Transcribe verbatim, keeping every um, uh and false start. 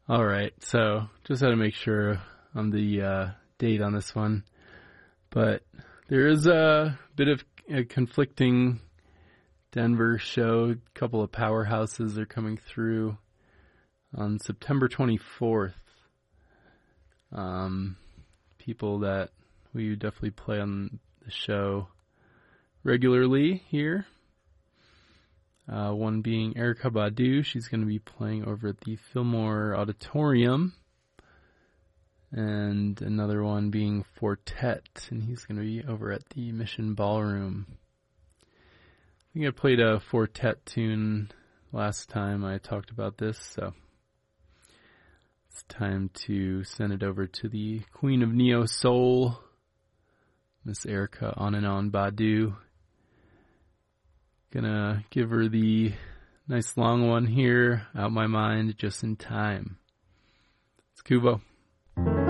All right, so just had to make sure on the uh, date on this one. But there is a bit of a conflicting Denver show. A couple of powerhouses are coming through on September twenty-fourth. Um, people that we definitely play on the show regularly here. Uh, one being Erykah Badu. She's going to be playing over at the Fillmore Auditorium. And another one being Fortet, and he's going to be over at the Mission Ballroom. I think I played a Fortet tune last time I talked about this, so it's time to send it over to the Queen of Neo Soul, Miss Erykah On and On Badu. Gonna give her the nice long one here, Out My Mind, Just in Time. It's Kubo.